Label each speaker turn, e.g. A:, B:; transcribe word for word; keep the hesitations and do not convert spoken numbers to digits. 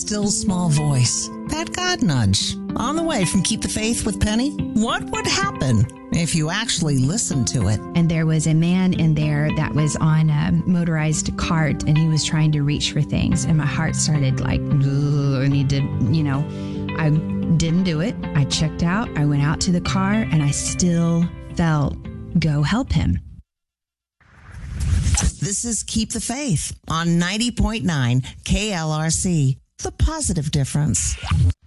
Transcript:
A: still small voice, that God nudge. On the way from Keep the Faith with Penny, what would happen if you actually listened to it?
B: And there was a man in there that was on a motorized cart, and he was trying to reach for things. And my heart started like, ugh, and he did, you know, I didn't do it. I checked out. I went out to the car, and I still felt, go help him.
A: This is Keep the Faith on ninety point nine K L R C, The Positive Difference.